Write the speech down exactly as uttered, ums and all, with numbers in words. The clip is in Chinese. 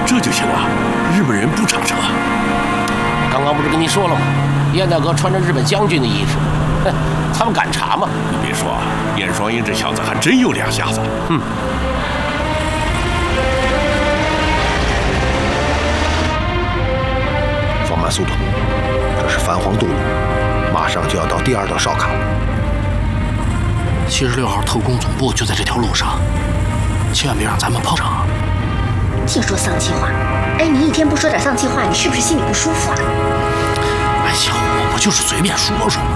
这就行了。日本人不查车。 刚刚不是跟您说了吗？燕大哥穿着日本将军的衣服，哼，他们敢查吗？ 你别说，燕双鹰这小子还真有两下子。 嗯。 放慢速度，这是繁黄道路，马上就要到第二道哨卡了。 七十六号特工总部就在这条路上，千万别让咱们碰上啊！ 净说丧气话，哎，你一天不说点丧气话，你是不是心里不舒服啊？ 哎呀，我不就是随便说说吗？